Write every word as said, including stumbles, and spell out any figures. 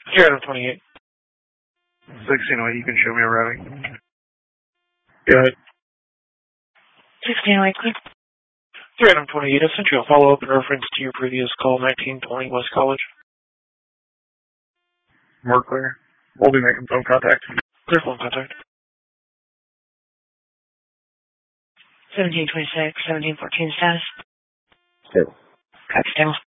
Here, item twenty-eight. sixteen oh eight, you can show me a routing. Go ahead. sixteen oh eight, quick. Here, item twenty-eight. I sent you a follow-up in reference to your previous call, nineteen twenty West College. More clear. We'll be making phone contact. Clear phone contact. seventeen twenty-six, seventeen fourteen status. Stable. Copy, stable.